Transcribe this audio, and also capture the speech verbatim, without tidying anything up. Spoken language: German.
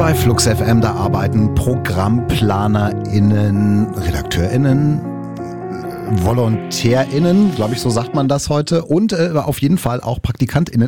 Bei Flux F M, da arbeiten ProgrammplanerInnen, RedakteurInnen, VolontärInnen, glaube ich, so sagt man das heute, und äh, auf jeden Fall auch PraktikantInnen.